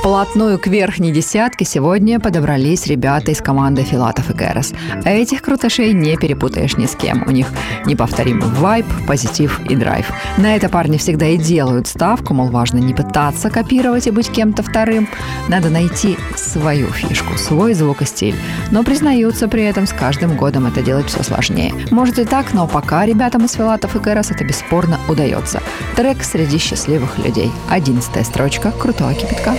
Вплотную к верхней десятке сегодня подобрались ребята из команды Филатов и Керес. Этих крутышей не перепутаешь ни с кем. У них неповторимый вайб, позитив и драйв. На это парни всегда и делают ставку, мол, важно не пытаться копировать и быть кем-то вторым. Надо найти свою фишку, свой звук и стиль. Но признаются при этом, с каждым годом это делать все сложнее. Может и так, но пока ребятам из Филатов и Керес это бесспорно удается. Трек «Среди счастливых людей». 11-я строчка «Крутого кипятка».